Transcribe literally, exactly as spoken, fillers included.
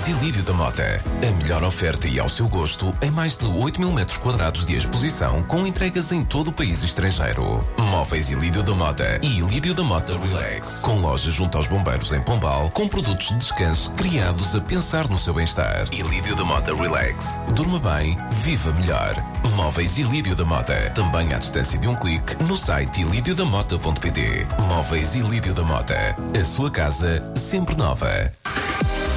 Móveis Ilídio da Mota. A melhor oferta e ao seu gosto em mais de oito mil metros quadrados de exposição com entregas em todo o país e estrangeiro. Móveis Ilídio da Mota e Ilídio da Mota Relax. Com loja junto aos bombeiros em Pombal, com produtos de descanso criados a pensar no seu bem-estar. Ilídio da Mota Relax. Durma bem, viva melhor. Móveis Ilídio da Mota. Também à distância de um clique no site ilídio da mota ponto pt. Móveis Ilídio da Mota. A sua casa sempre nova.